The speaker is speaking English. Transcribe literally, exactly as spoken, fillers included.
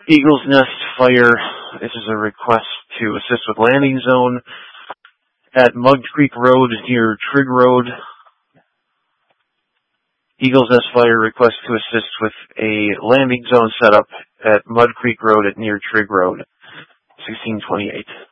Eagle's Nest Fire, this is a request to assist with landing zone at Mud Creek Road near Trigg Road. Eagle's Nest Fire request to assist with a landing zone setup at Mud Creek Road at near Trigg Road, sixteen twenty-eight.